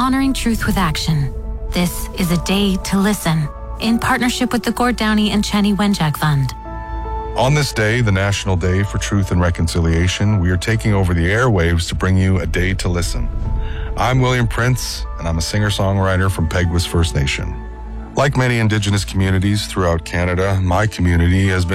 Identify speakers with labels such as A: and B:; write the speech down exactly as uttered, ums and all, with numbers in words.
A: honoring truth with action. This is a day to listen, in partnership with the Gord Downey and Chenny Wenjack Fund.
B: On this day, the National Day for Truth and Reconciliation, we are taking over the airwaves to bring you a day to listen. I'm William Prince, and I'm a singer-songwriter from Peguis First Nation. Like many Indigenous communities throughout Canada, my community has been